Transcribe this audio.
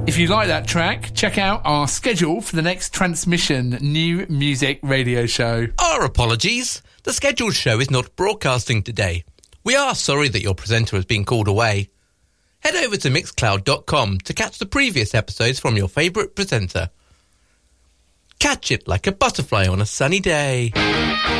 If you like that track, check out our schedule for the next Transmission New Music Radio Show. Our apologies. The scheduled show is not broadcasting today. We are sorry that your presenter has been called away. Head over to mixcloud.com to catch the previous episodes from your favourite presenter. Catch it like a butterfly on a sunny day.